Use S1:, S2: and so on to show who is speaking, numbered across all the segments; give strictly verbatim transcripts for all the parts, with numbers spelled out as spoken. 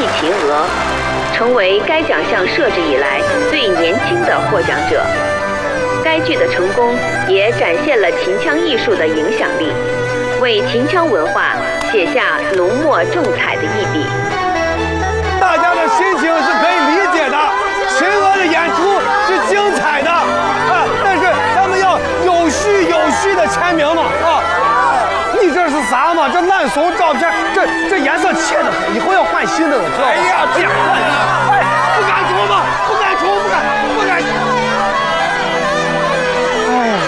S1: 秦娥，成为该奖项设置以来最年轻的获奖者。该剧的成功也展现了秦腔艺术的影响力，为秦腔文化写下浓墨重彩的一笔。
S2: 大家的心情是可以理解的，秦娥的演出是精彩的啊，但是咱们要有序有序的签名嘛啊！你这是啥嘛？这烂怂照片，这这颜色切的，以后要换新的了，知道吗？哎呀，这样，哎，不敢出吗？不敢出，不敢，不敢。哎呀。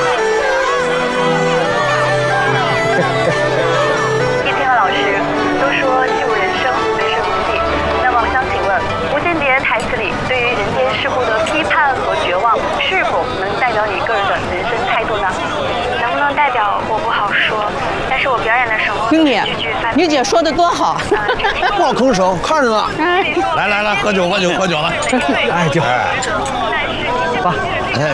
S3: 叶天鹅老师都说戏如人生，人生如戏。那么我想请问，无间谍台词里对于人间世故的批判和绝望，是否能代表你个人的人生态度呢？能不能代表我不好说，但是我表演的时候，
S4: 经理，你姐说的多好，
S2: 不吭声，看着呢。
S5: 来来来，喝酒喝酒喝酒了。
S2: 哎，就
S4: 爸，哎，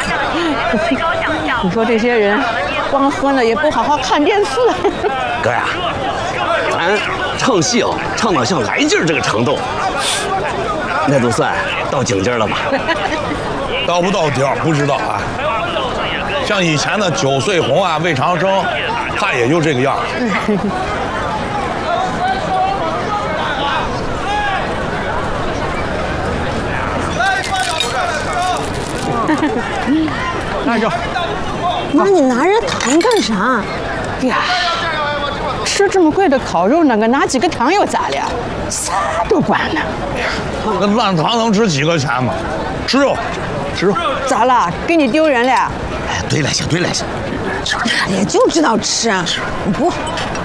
S4: 你说这些人光喝呢，也不好好看电视。
S6: 哥呀，咱唱戏哦，唱到像来劲儿这个程度，那都算到顶尖了吧？
S5: 到不到顶儿不知道啊。像以前的九岁红啊、魏长生，他也就这个样儿。
S4: 拿着。
S7: 妈，你拿着糖干啥？
S4: 呀，吃这么贵的烤肉呢，个拿几个糖又咋了？啥都管呢。
S5: 那烂糖能值几个钱吗？吃肉，吃肉。
S4: 咋了？给你丢人了？
S6: 哎，对了些，对了些。
S7: 也就知道吃，不。